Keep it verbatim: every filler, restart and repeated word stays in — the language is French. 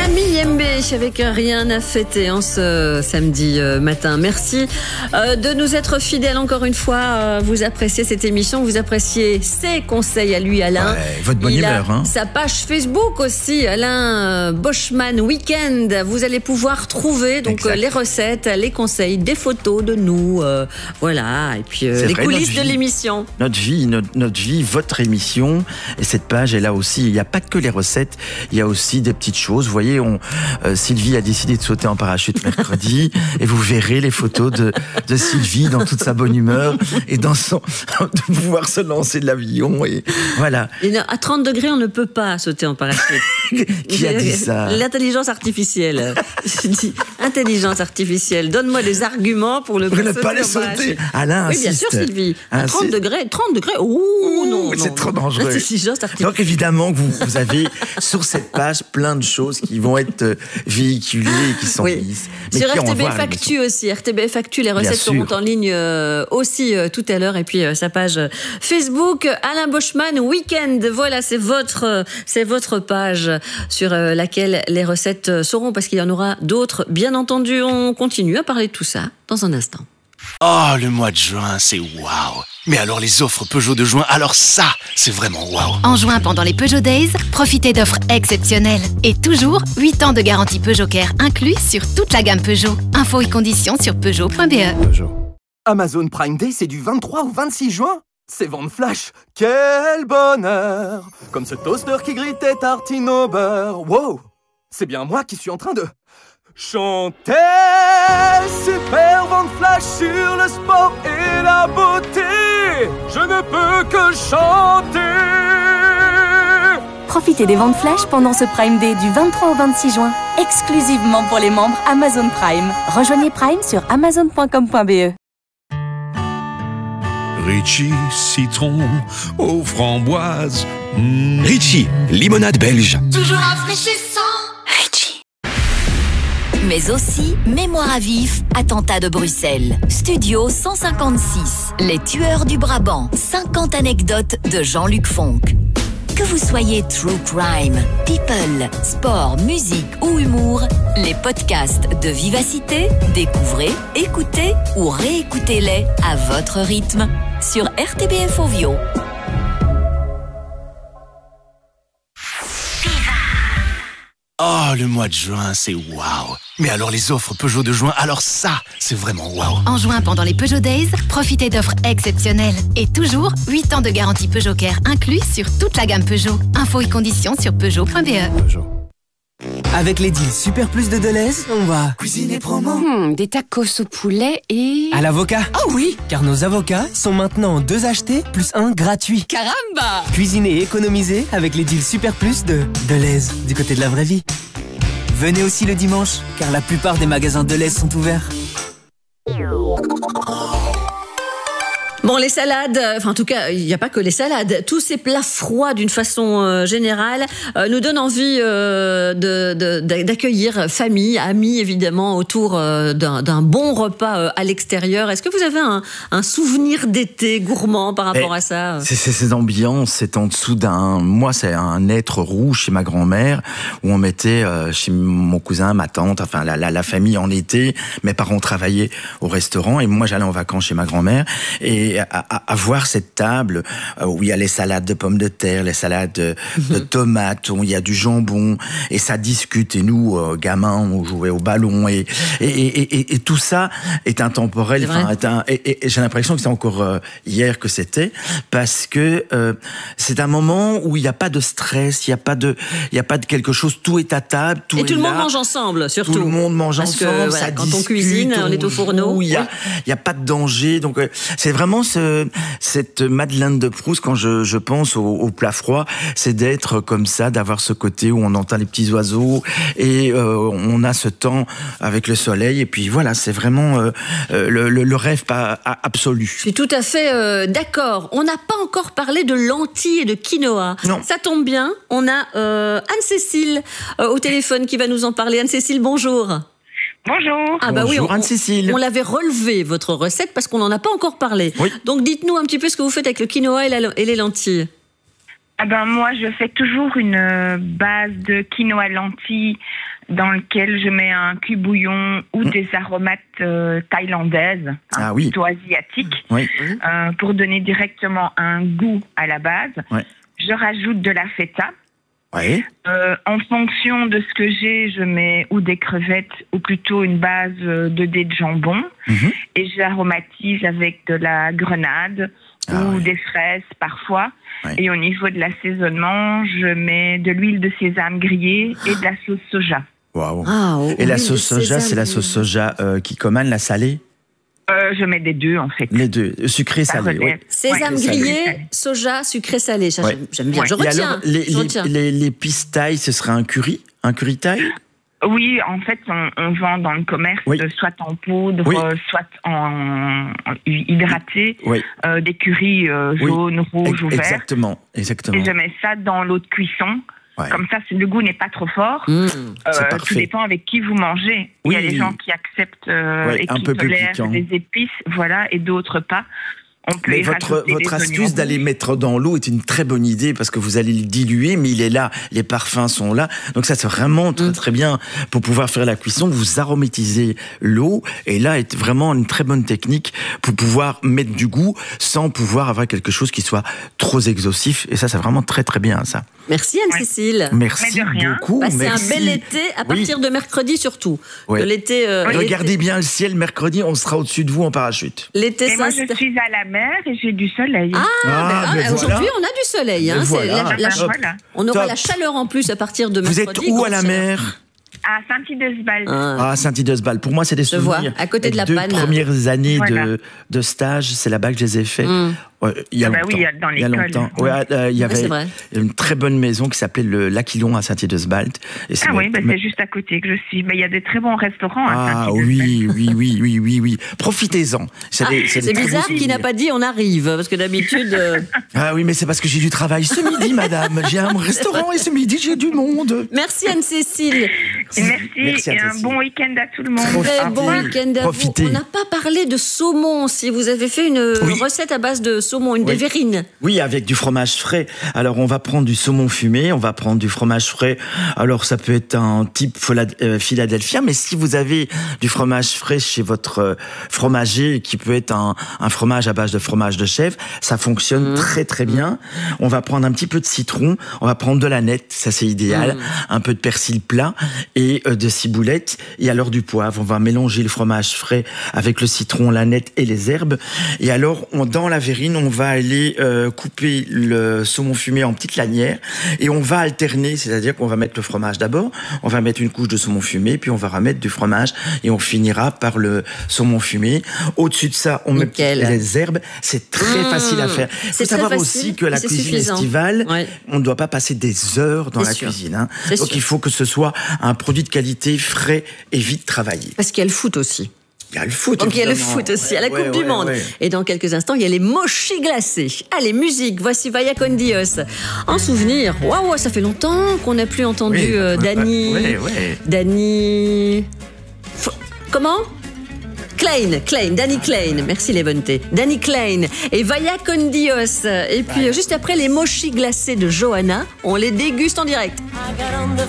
Camille M B avec Rien à fêter en ce samedi matin. Merci de nous être fidèles encore une fois. Vous appréciez cette émission, vous appréciez ses conseils à lui, Alain. Ouais, votre bonne Il humeur. a hein. sa page Facebook aussi, Alain Boschman Weekend. Vous allez pouvoir trouver donc Exact. les recettes, les conseils, des photos de nous, euh, voilà, et puis euh, C'est les vrai, coulisses notre de vie. l'émission. Notre vie, notre, notre vie, votre émission. Et cette page est là aussi. Il n'y a pas que les recettes, il y a aussi des petites choses. Vous voyez, on, euh, Sylvie a décidé de sauter en parachute mercredi et vous verrez les photos de, de Sylvie dans toute sa bonne humeur et dans son, de pouvoir se lancer de l'avion. Et voilà. Et non, à trente degrés, on ne peut pas sauter en parachute. Qui a dit ça? L'intelligence artificielle. Je dis intelligence artificielle. Donne-moi des arguments pour le Pour ne sauter pas les en parachute. sauter. Alain Oui, bien insiste. sûr, Sylvie. À Insiste. trente degrés, trente degrés. Ouh, non, C'est non, trop non. dangereux. L'intelligence artificielle. Donc évidemment que vous, vous avez sur cette page plein de choses qui vont être euh, véhiculées et qui sont Oui. mises. mais Sur qui R T B envoient F à Actu aussi. R T B F Actu, les Bien recettes sûr. seront en ligne euh, aussi euh, tout à l'heure. Et puis euh, sa page Facebook, Alain Boschman Weekend. Voilà, c'est votre, euh, c'est votre page sur euh, laquelle les recettes euh, seront, parce qu'il y en aura d'autres. Bien entendu, on continue à parler de tout ça dans un instant. Oh, le mois de juin, c'est waouh. Mais alors les offres Peugeot de juin, alors ça, c'est vraiment waouh. En juin, pendant les Peugeot Days, profitez d'offres exceptionnelles. Et toujours, huit ans de garantie Peugeot Care inclus sur toute la gamme Peugeot. Infos et conditions sur peugeot point b e. Amazon Prime Day, c'est du vingt-trois au vingt-six juin. C'est vente flash. Quel bonheur! Comme ce toaster qui grille tes tartines au beurre. Wow! C'est bien moi qui suis en train de chanter. Super vente flash sur le sport et la beauté. Je ne peux que chanter. Profitez des ventes flash pendant ce Prime Day du vingt-trois au vingt-six juin, exclusivement pour les membres Amazon Prime. Rejoignez Prime sur amazon point com point b e. Ritchie, citron aux framboises. Mmh. Ritchie, limonade belge. Toujours rafraîchissant. Ritchie. Mais aussi Mémoire à vif, attentat de Bruxelles. Studio cent cinquante-six, Les tueurs du Brabant. cinquante anecdotes de Jean-Luc Fonck. Que vous soyez true crime, people, sport, musique ou humour, les podcasts de Vivacité, découvrez, écoutez ou réécoutez-les à votre rythme sur R T B F Ovio. Oh, le mois de juin, c'est waouh. Mais alors les offres Peugeot de juin, alors ça, c'est vraiment waouh. En juin, pendant les Peugeot Days, profitez d'offres exceptionnelles. Et toujours, huit ans de garantie Peugeot Care inclus sur toute la gamme Peugeot. Infos et conditions sur peugeot point b e. Avec les deals Super Plus de Deleuze, on va cuisiner promo Hmm, des tacos au poulet et... à l'avocat. Oh oui! Car nos avocats sont maintenant deux achetés plus un gratuit. Caramba! Cuisiner et économiser avec les deals Super Plus de Deleuze, du côté de la vraie vie. Venez aussi le dimanche, car la plupart des magasins Deleuze sont ouverts. Bon, les salades, enfin en tout cas, il n'y a pas que les salades. Tous ces plats froids d'une façon euh, générale euh, nous donnent envie euh, de, de, d'accueillir famille, amis évidemment autour euh, d'un, d'un bon repas euh, à l'extérieur. Est-ce que vous avez un, un souvenir d'été gourmand par rapport Mais à ça? C'est, c'est ces ambiances, c'est en dessous d'un... Moi, c'est un être rouge chez ma grand-mère, où on mettait euh, chez mon cousin, ma tante, enfin la, la, la famille en été. Mes parents travaillaient au restaurant et moi, j'allais en vacances chez ma grand-mère. Et à, à, à voir cette table où il y a les salades de pommes de terre, les salades de, de tomates, où il y a du jambon, et ça discute. Et nous, euh, gamins, on jouait au ballon, et, et, et, et, et tout ça est intemporel. Enfin, est un, et, et, et j'ai l'impression que c'est encore euh, hier que c'était, parce que euh, c'est un moment où il n'y a pas de stress, il n'y a pas de, il y a pas de quelque chose. Tout est à table, tout Et est tout le monde là. mange ensemble, surtout. Tout le monde mange Parce que, ensemble. voilà, ça quand discute, on cuisine, on est au fourneau. Il y a, Oui. il y a pas de danger. Donc euh, c'est vraiment ce, cette Madeleine de Proust, quand je, je pense au, au plat froid, c'est d'être comme ça, d'avoir ce côté où on entend les petits oiseaux et euh, on a ce temps avec le soleil. Et puis voilà, c'est vraiment euh, le, le, le rêve pas absolu. Je suis tout à fait euh, d'accord. On n'a pas encore parlé de lentilles et de quinoa. Non. Ça tombe bien. On a euh, Anne-Cécile euh, au téléphone qui va nous en parler. Anne-Cécile, bonjour. Bonjour. Ah bah oui, Bonjour on, Anne-Cécile. on l'avait relevé, votre recette, parce qu'on n'en a pas encore parlé. Oui. Donc dites-nous un petit peu ce que vous faites avec le quinoa et, la, et les lentilles. Ah ben moi, je fais toujours une euh, base de quinoa lentilles dans lequel je mets un cube bouillon ou mmh. des aromates euh, thaïlandaises, hein, ah, oui. plutôt asiatiques, oui. euh, pour donner directement un goût à la base. Oui. Je rajoute de la feta. Oui. Euh, en fonction de ce que j'ai, je mets ou des crevettes ou plutôt une base de dés de jambon. Mmh. Et j'aromatise avec de la grenade ah, ou oui. des fraises parfois. Oui. Et au niveau de l'assaisonnement, je mets de l'huile de sésame grillée et de la sauce soja. Waouh. Ah, oh, et la sauce soja, c'est la sauce soja euh, qui commande, la salée? Euh, je mets des deux, en fait. Les deux, sucré salé. Oui. Sésame ouais, grillé, salé. Soja, sucré salé. Ça, ouais. J'aime bien. Ouais. Je retiens. Alors, les, je retiens. Les, les, les pistes thaï, ce serait un curry, un curry thaï? Oui, en fait, on, on vend dans le commerce, oui. soit en poudre, oui. soit en, en hydraté, oui. euh, des currys euh, jaunes, oui. rouges ou verts. Exactement, exactement. Et je mets ça dans l'eau de cuisson. Ouais. Comme ça, le goût n'est pas trop fort. Mmh, euh, tout dépend avec qui vous mangez. Oui. Il y a des gens qui acceptent euh, ouais, et qui tolèrent des épices, voilà, et d'autres pas. On peut mais votre, votre astuce d'aller mettre dans l'eau est une très bonne idée parce que vous allez le diluer, mais il est là, les parfums sont là. Donc ça, c'est vraiment très, très bien pour pouvoir faire la cuisson. Vous aromatisez l'eau et là est vraiment une très bonne technique pour pouvoir mettre du goût sans pouvoir avoir quelque chose qui soit trop exhaustif. Et ça, c'est vraiment très, très bien, ça. Merci Anne-Cécile. Merci beaucoup. Passez merci. un bel été à partir oui. de mercredi surtout. Oui. De l'été. Euh, Regardez l'été. bien le ciel mercredi, on sera au-dessus de vous en parachute. L'été, et moi, je suis à la mer et j'ai du soleil. Ah, ah ben, aujourd'hui, on a du soleil. Hein, voilà. la, la, voilà. On aura Top. la chaleur en plus à partir de mercredi. Vous êtes où à la mer? À Saint-Idesbald. Ah, ah Saint-Idesbald. Pour moi, c'est des je souvenirs. vois, à côté de la deux panne. Les premières années voilà. de, de stage, c'est là-bas que je les ai faits. Mm. Ouais, il y a ah longtemps. Bah oui, dans il y a longtemps. Ouais, euh, il y avait ouais, une très bonne maison qui s'appelait le L'Aquilon à Saint-Idesbald. Ah oui, bah c'est juste à côté que je suis. Mais il y a des très bons restaurants à Ah oui, oui, oui, oui, oui, oui. Profitez-en. C'est, ah, des, c'est, c'est des bizarre qu'il n'a pas dit on arrive, parce que d'habitude. Euh... Ah oui, mais c'est parce que j'ai du travail ce midi, madame. J'ai un restaurant et ce midi j'ai du monde. Merci Anne-Cécile. Merci, Merci et un bon week-end à tout le monde. Très bon week-end à Profitez. vous. On n'a pas parlé de saumon. Si vous avez fait une oui. recette à base de saumon, une oui. des verrines. Oui, avec du fromage frais. Alors, on va prendre du saumon fumé, on va prendre du fromage frais. Alors, ça peut être un type Philadelphia, mais si vous avez du fromage frais chez votre fromager, qui peut être un, un fromage à base de fromage de chèvre, ça fonctionne mmh. très, très bien. On va prendre un petit peu de citron, on va prendre de l'aneth, ça c'est idéal, mmh. un peu de persil plat et euh, de ciboulette, et alors du poivre. On va mélanger le fromage frais avec le citron, l'aneth et les herbes. Et alors, on, dans la verrine, on va aller euh, couper le saumon fumé en petites lanières et on va alterner, c'est-à-dire qu'on va mettre le fromage d'abord, on va mettre une couche de saumon fumé, puis on va remettre du fromage et on finira par le saumon fumé. Au-dessus de ça, on met les herbes. C'est très mmh, facile à faire. Il faut savoir facile, aussi que la cuisine suffisant. estivale, ouais. on ne doit pas passer des heures dans c'est la sûr. cuisine. Hein. Donc sûr. il faut que ce soit un produit de qualité, frais et vite travaillé. Parce qu'il y a le foot aussi. Il y a le foot. Donc il y a le foot aussi, ouais, à la ouais, Coupe ouais, du Monde. Ouais. Et dans quelques instants, il y a les mochis glacés. Allez, musique, voici Vaya con Dios. En souvenir, waouh, ça fait longtemps qu'on n'a plus entendu oui, euh, Dani. Ouais, ouais. Dani. F... Comment Klein, Klein, Danny Klein. Merci Levante. Danny Klein et Vaya con Dios. Et puis juste après, les mochis glacés de Johanna, on les déguste en direct.